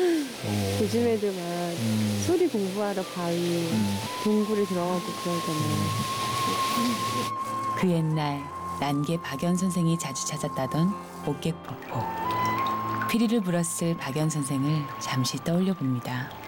요즘 애들 막 소리 공부하러 바위, 동굴에 들어가고 그러잖아요. 그 옛날 난개 박연 선생이 자주 찾았다던 옥객폭포. 피리를 불었을 박연 선생을 잠시 떠올려 봅니다.